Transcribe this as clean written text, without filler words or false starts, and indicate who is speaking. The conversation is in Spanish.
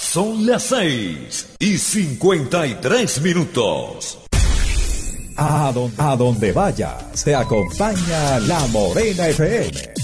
Speaker 1: Son las 6:53.
Speaker 2: A donde vayas, te acompaña La Morena FM.